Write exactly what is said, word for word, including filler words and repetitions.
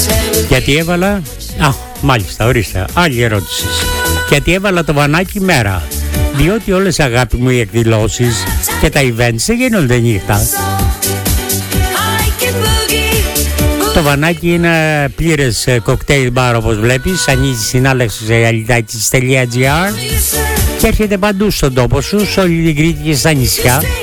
Γιατί έβαλα... Α, μάλιστα, ορίστε, άλλη ερώτηση. Γιατί έβαλα το βανάκι μέρα? Διότι όλες, αγάπη μου, οι εκδηλώσεις και τα events δεν γίνονται νύχτα. Το βανάκι είναι πλήρες κοκτέιλ μπαρ, όπως βλέπεις. Ανοίγει συνάλλαξη σε αλιτάκης τελεία τζι άρ και έρχεται παντού στον τόπο σου, σε όλη την Κρήτη και στα νησιά.